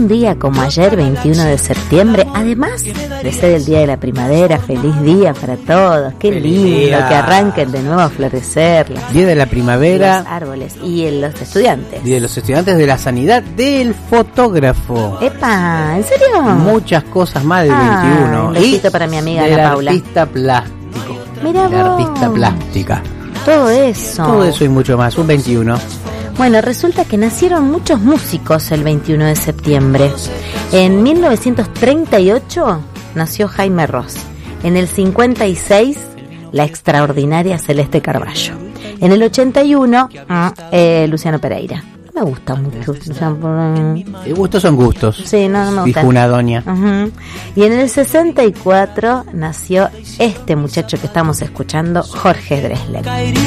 un día como ayer, 21 de septiembre, además de ser el día de la primavera, feliz día para todos, qué Feliz lindo día. que arranquen de nuevo a florecer Día de la primavera. los árboles y los estudiantes. Día de los estudiantes de la sanidad, del fotógrafo. ¡Epa! ¿En serio? Muchas cosas más del 21. Un besito para mi amiga del Ana Paula. artista plástico. Mirá La vos. artista plástica. Todo eso. Todo eso y mucho más. Un 21. Bueno, resulta que nacieron muchos músicos el 21 de septiembre. En 1938 nació Jaime Ross. En el 56, la extraordinaria Celeste Carballo. En el 81, Luciano Pereira. No me gusta mucho Luciano. Gustos son gustos. Sí, no me gusta. Dijo una doña. Uh-huh. Y en el 64 nació este muchacho que estamos escuchando, Jorge Drexler.